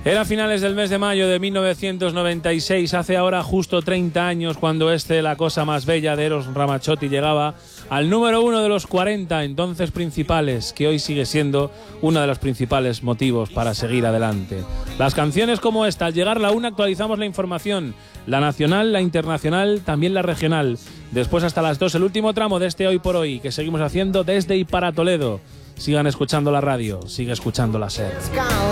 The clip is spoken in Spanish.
Era finales del mes de mayo de 1996, hace ahora justo 30 años, cuando La cosa más bella de Eros Ramazzotti llegaba al número 1 de los 40 entonces principales, que hoy sigue siendo uno de los principales motivos para seguir adelante. Las canciones como esta, al llegar la 1 actualizamos la información, la nacional, la internacional, también la regional. Después hasta las 2, el último tramo de Hoy por Hoy, que seguimos haciendo desde y para Toledo. Sigan escuchando la radio, sigue escuchando la SER.